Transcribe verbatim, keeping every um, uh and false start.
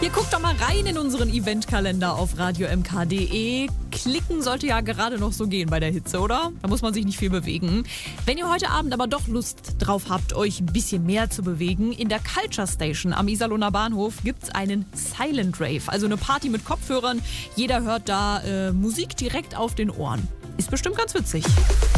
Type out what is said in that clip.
Ihr guckt doch mal rein in unseren Eventkalender auf radio m k punkt d e. Klicken sollte ja gerade noch so gehen bei der Hitze, oder? Da muss man sich nicht viel bewegen. Wenn ihr heute Abend aber doch Lust drauf habt, euch ein bisschen mehr zu bewegen, in der Culture Station am Iserlohner Bahnhof gibt's einen Silent Rave, also eine Party mit Kopfhörern. Jeder hört da äh, Musik direkt auf den Ohren. Ist bestimmt ganz witzig.